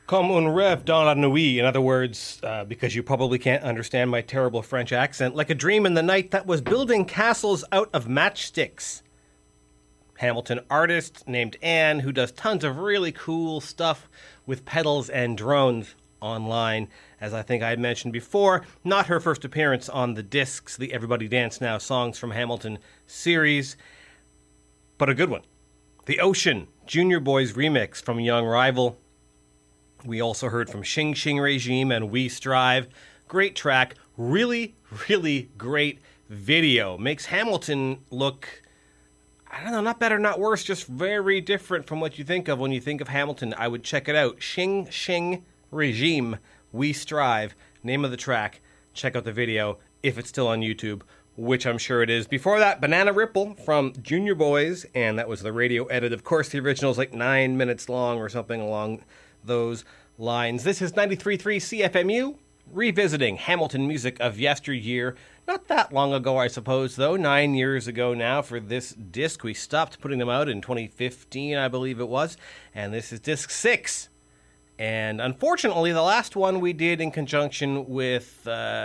Comme un rêve dans la nuit. In other words, because you probably can't understand my terrible French accent, like a dream in the night that was building castles out of matchsticks. Hamilton artist named Anne, who does tons of really cool stuff with pedals and drones online. As I think I had mentioned before, not her first appearance on the discs, the Everybody Dance Now Songs from Hamilton series, but a good one. The Ocean, Junior Boys remix from Young Rival. We also heard from Xing Xing Regime and We Strive. Great track, really, really great video. Makes Hamilton look, I don't know, not better, not worse, just very different from what you think of when you think of Hamilton. I would check it out. Xing Xing Regime, We Strive, name of the track. Check out the video if it's still on YouTube, which I'm sure it is. Before that, Banana Ripple from Junior Boys, and that was the radio edit. Of course, the original is like 9 minutes long or something along those lines. This is 93.3 CFMU, revisiting Hamilton music of yesteryear. Not that long ago, I suppose, though. 9 years ago now for this disc. We stopped putting them out in 2015, I believe it was. And this is disc 6. And unfortunately, the last one we did in conjunction with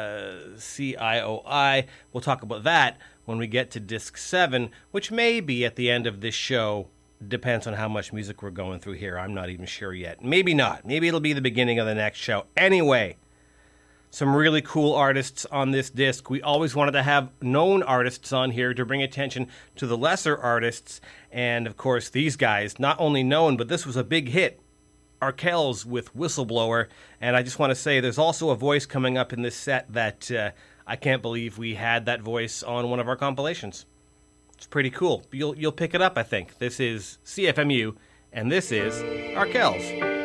CIOI. We'll talk about that when we get to disc 7, which may be at the end of this show. Depends on how much music we're going through here. I'm not even sure yet. Maybe not. Maybe it'll be the beginning of the next show. Anyway, some really cool artists on this disc. We always wanted to have known artists on here to bring attention to the lesser artists. And, of course, these guys, not only known, but this was a big hit. Arkells with Whistleblower. And I just want to say there's also a voice coming up in this set that I can't believe we had that voice on one of our compilations. It's pretty cool. You'll pick it up, I think. This is CFMU, and this is Arkells.